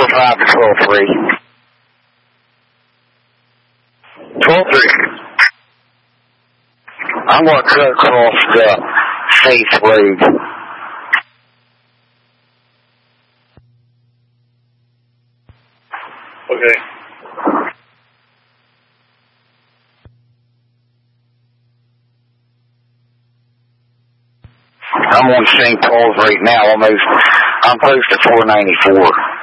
5 to 12-3. 12-3. I'm going to cut across the Faith Road. Okay. I'm on St. Paul's right now, I'm close to 494.